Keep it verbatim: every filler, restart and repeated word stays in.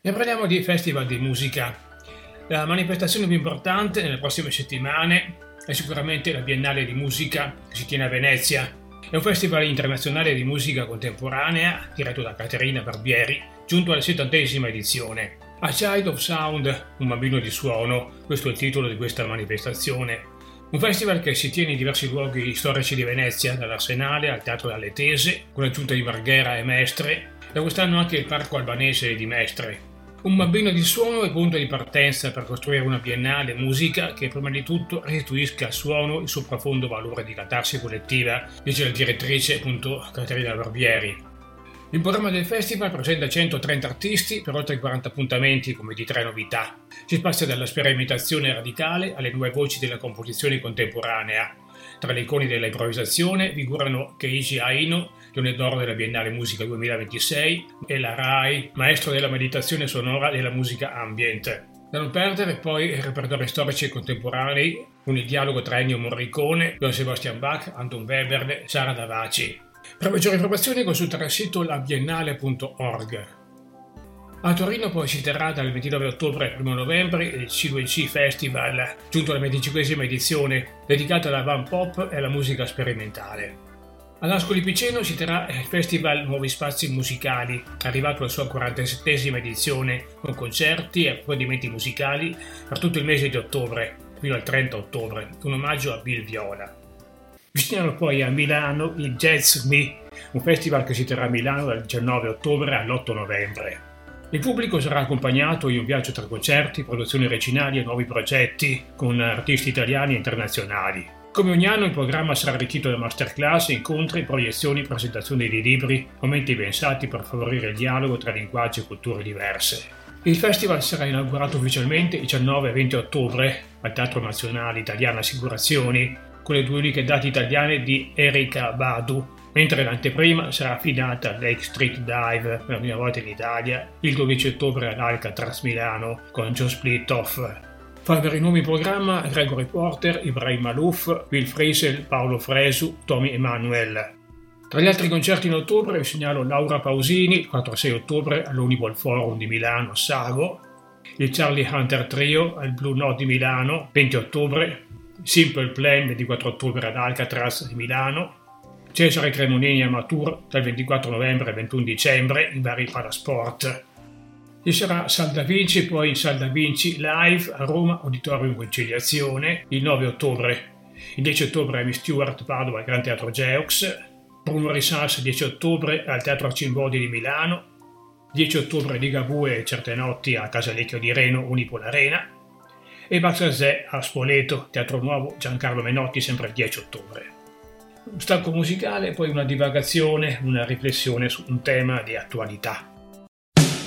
E parliamo di festival di musica. La manifestazione più importante nelle prossime settimane è sicuramente la Biennale di Musica che si tiene a Venezia. È un festival internazionale di musica contemporanea diretto da Caterina Barbieri, giunto alla settantesima edizione. A Child of Sound, un bambino di suono, questo è il titolo di questa manifestazione. Un festival che si tiene in diversi luoghi storici di Venezia, dall'Arsenale al Teatro dalle Tese, con l'aggiunta di Marghera e Mestre, da quest'anno anche il Parco Albanese di Mestre. Un bambino di suono è punto di partenza per costruire una biennale musica che prima di tutto restituisca al suono il suo profondo valore di catarsi collettiva, dice la direttrice appunto Caterina Barbieri. Il programma del festival presenta centotrenta artisti per oltre quaranta appuntamenti come di tre novità. Si passa dalla sperimentazione radicale alle nuove voci della composizione contemporanea. Tra le icone della improvvisazione figurano Keiichi Aino, Leone d'Oro della Biennale Musica duemilaventisei, e la Rai, maestro della meditazione sonora e della musica ambient. Da non perdere poi i repertori storici e contemporanei, con il dialogo tra Ennio Morricone, Johann Sebastian Bach, Anton Webern, Sara Davaci. Per maggiori informazioni consultare il sito la biennale punto org. A Torino poi si terrà dal ventinove ottobre al primo novembre il C due C Festival, giunto alla venticinquesima edizione, dedicato alla van pop e alla musica sperimentale. All'Ascoli Piceno si terrà il Festival Nuovi Spazi Musicali, arrivato alla sua quarantasettesima edizione, con concerti e approfondimenti musicali per tutto il mese di ottobre, fino al trenta ottobre, un omaggio a Bill Viola. Vi segnalo poi a Milano il Jazz Me, un festival che si terrà a Milano dal diciannove ottobre all'otto novembre. Il pubblico sarà accompagnato in un viaggio tra concerti, produzioni originali e nuovi progetti con artisti italiani e internazionali. Come ogni anno il programma sarà arricchito da masterclass, incontri, proiezioni, presentazioni di libri, momenti pensati per favorire il dialogo tra linguaggi e culture diverse. Il festival sarà inaugurato ufficialmente il diciannove e venti ottobre al Teatro Nazionale Italiano Assicurazioni con le due uniche date italiane di Erika Badu, mentre l'anteprima sarà affidata al Lake Street Dive per la prima volta in Italia il dodici ottobre all'Alcatraz Milano con Joe Splitoff. Fra i vari nomi in programma Gregory Porter, Ibrahim Malouf, Will Friesel, Paolo Fresu, Tommy Emanuel. Tra gli altri concerti in ottobre vi segnalo Laura Pausini il quattro e sei ottobre all'Uniball Forum di Milano Sago, il Charlie Hunter Trio al Blue Note di Milano venti ottobre, Simple Plan ventiquattro ottobre ad Alcatraz di Milano, Cesare Cremonini a Matur dal ventiquattro novembre al ventuno dicembre in vari palasport. Ci sarà Sal da Vinci, poi Sal da Vinci Live a Roma, Auditorium Conciliazione, il nove ottobre. Il dieci ottobre Amy Stewart Padova al Gran Teatro Geox, Bruno Risas il dieci ottobre al Teatro Arcimbodi di Milano, dieci ottobre Ligabue e Certe Notti a Casalecchio di Reno, Unipol Arena, e Max Azè a Spoleto, Teatro Nuovo Giancarlo Menotti sempre il dieci ottobre. Un stacco musicale, poi una divagazione, una riflessione su un tema di attualità.